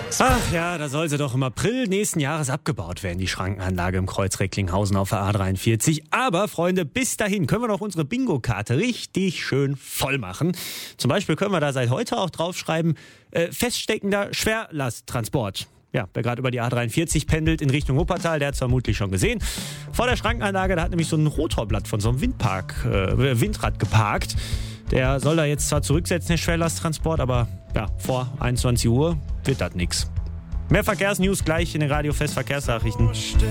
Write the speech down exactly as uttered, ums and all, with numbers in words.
Ach ja, da soll sie doch im April nächsten Jahres abgebaut werden, die Schrankenanlage im Kreuz Recklinghausen auf der A dreiundvierzig. Aber, Freunde, bis dahin können wir noch unsere Bingo-Karte richtig schön voll machen. Zum Beispiel können wir da seit heute auch draufschreiben, äh, feststeckender Schwerlasttransport. Ja, wer gerade über die A dreiundvierzig pendelt in Richtung Wuppertal, der hat es vermutlich schon gesehen. Vor der Schrankenanlage, da hat nämlich so ein Rotorblatt von so einem Windpark, äh, Windrad geparkt. Der soll da jetzt zwar zurücksetzen, der Schwerlasttransport, aber ja, vor einundzwanzig Uhr wird das nix. Mehr Verkehrsnews gleich in den Radio Fest Verkehrsnachrichten.